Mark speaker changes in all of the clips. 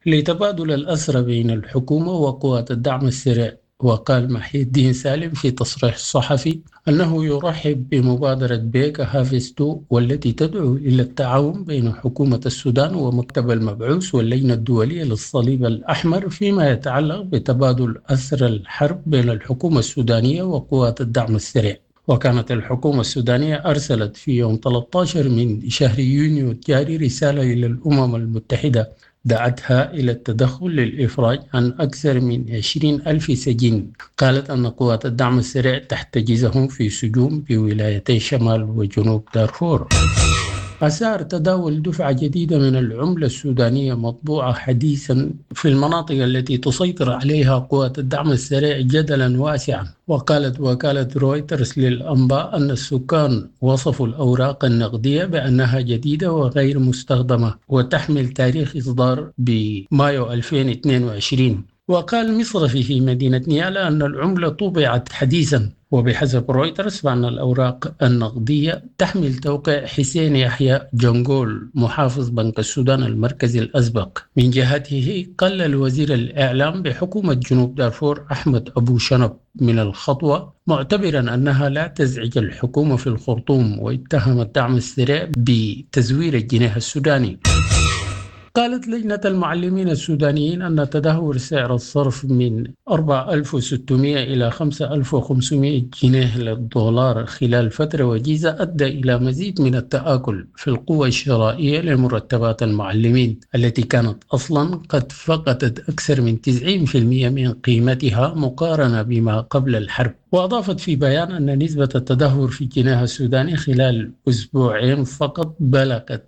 Speaker 1: لتبادل الأسرى بين الحكومة وقوات الدعم السريع. وقال محي الدين سالم في تصريح صحفي أنه يرحب بمبادرة بيكا هافستو والتي تدعو إلى التعاون بين حكومة السودان ومكتب المبعوث واللجنة الدولية للصليب الأحمر فيما يتعلق بتبادل أسرى الحرب بين الحكومة السودانية وقوات الدعم السريع. وكانت الحكومة السودانية أرسلت في يوم 13 من شهر يونيو الجاري رسالة إلى الأمم المتحدة دعتها إلى التدخل للإفراج عن أكثر من 20,000 سجين. قالت أن قوات الدعم السريع تحتجزهم في سجون بولايتي شمال وجنوب دارفور. أثار تداول دفعة جديدة من العملة السودانية مطبوعة حديثا في المناطق التي تسيطر عليها قوات الدعم السريع جدلا واسعا. وقالت وكالة رويترز للأنباء أن السكان وصفوا الأوراق النقدية بأنها جديدة وغير مستخدمة وتحمل تاريخ إصدار بمايو 2022. وقال مصرفي في مدينة نيالا أن العملة طبعت حديثا. وبحسب رويترز فإن الأوراق النقدية تحمل توقيع حسين يحيى جنجول محافظ بنك السودان المركزي الأسبق. من جهته قلل وزير الإعلام بحكومة جنوب دارفور أحمد أبو شنب من الخطوة معتبرا أنها لا تزعج الحكومة في الخرطوم، واتهم الدعم السريع بتزوير الجنيه السوداني. قالت لجنة المعلمين السودانيين أن تدهور سعر الصرف من 4,600 إلى 5,500 جنيه للدولار خلال فترة وجيزة أدى إلى مزيد من التآكل في القوة الشرائية لمرتبات المعلمين التي كانت أصلا قد فقدت أكثر من 90% من قيمتها مقارنة بما قبل الحرب. وأضافت في بيان أن نسبة التدهور في الجنيه السوداني خلال أسبوعين فقط بلغت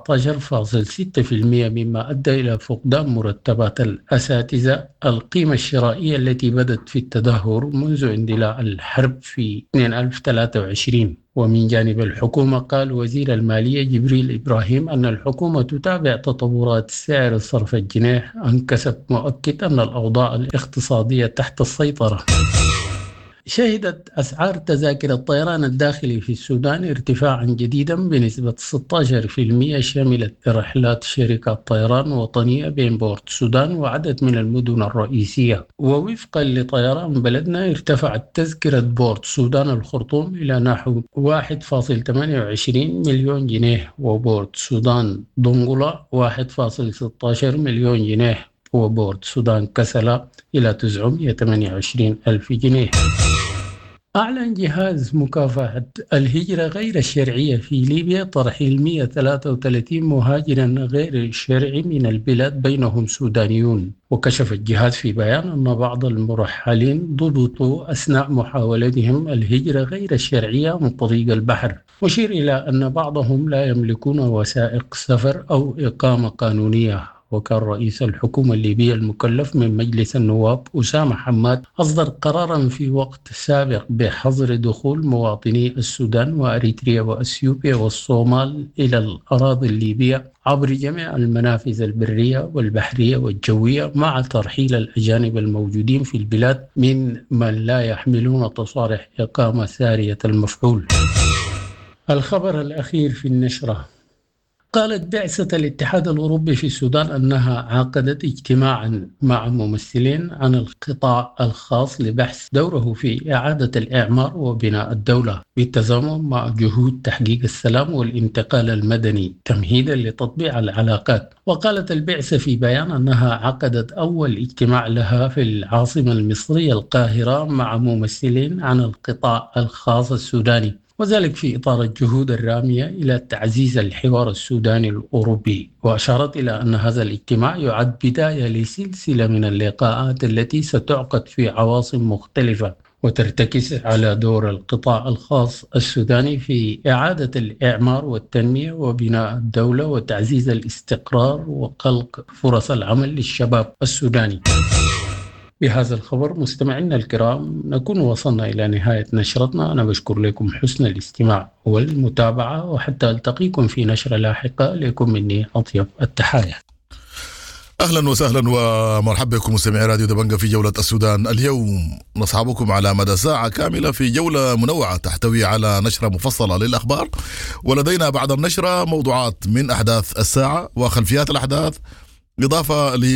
Speaker 1: 19.6%، مما أدى إلى فقدان مرتبات الأساتذة القيمة الشرائية التي بدت في التدهور منذ اندلاع الحرب في 2023. ومن جانب الحكومة قال وزير المالية جبريل إبراهيم أن الحكومة تتابع تطورات سعر صرف الجنيه عن كسب، مؤكد أن الأوضاع الاقتصادية تحت السيطرة. شهدت أسعار تذاكر الطيران الداخلي في السودان ارتفاعا جديدا بنسبة 16%، شملت رحلات شركات طيران وطنية بين بورت السودان وعدد من المدن الرئيسية. ووفقا لطيران بلدنا ارتفعت تذكرة بورت السودان الخرطوم إلى نحو 1.28 مليون جنيه، وبورت السودان دنقلة 1.16 مليون جنيه، وبورت السودان كسلا إلى 928 ألف جنيه. أعلن جهاز مكافحة الهجرة غير الشرعية في ليبيا ترحيل 133 مهاجرا غير شرعي من البلاد بينهم سودانيون. وكشف الجهاز في بيان أن بعض المرحلين ضبطوا أثناء محاولتهم الهجرة غير الشرعية من طريق البحر، وشير إلى أن بعضهم لا يملكون وثائق سفر أو إقامة قانونية. وكان رئيس الحكومة الليبية المكلف من مجلس النواب أسامة حماد أصدر قرارا في وقت سابق بحظر دخول مواطني السودان وأريتريا وأثيوبيا والصومال إلى الأراضي الليبية عبر جميع المنافذ البرية والبحرية والجوية، مع ترحيل الأجانب الموجودين في البلاد من لا يحملون تصاريح إقامة سارية المفعول. الخبر الأخير في النشرة. قالت بعثة الاتحاد الأوروبي في السودان أنها عقدت اجتماعا مع ممثلين عن القطاع الخاص لبحث دوره في إعادة الإعمار وبناء الدولة بالتزامن مع جهود تحقيق السلام والانتقال المدني تمهيدا لتطبيع العلاقات. وقالت البعثة في بيان أنها عقدت أول اجتماع لها في العاصمة المصرية القاهرة مع ممثلين عن القطاع الخاص السوداني، وذلك في إطار الجهود الرامية إلى تعزيز الحوار السوداني الأوروبي. وأشارت إلى أن هذا الاجتماع يعد بداية لسلسلة من اللقاءات التي ستعقد في عواصم مختلفة وترتكز على دور القطاع الخاص السوداني في إعادة الإعمار والتنمية وبناء الدولة وتعزيز الاستقرار وخلق فرص العمل للشباب السوداني. بهذا الخبر مستمعينا الكرام نكون وصلنا إلى نهاية نشرتنا. أنا بشكر لكم حسن الاستماع والمتابعة، وحتى ألتقيكم في نشرة لاحقة لكم مني أطيب التحايا.
Speaker 2: أهلا وسهلا ومرحبا بكم مستمعي راديو دبنجة في جولة السودان. اليوم نصحبكم على مدى ساعة كاملة في جولة منوعة تحتوي على نشرة مفصلة للأخبار، ولدينا بعد النشرة موضوعات من أحداث الساعة وخلفيات الأحداث، إضافة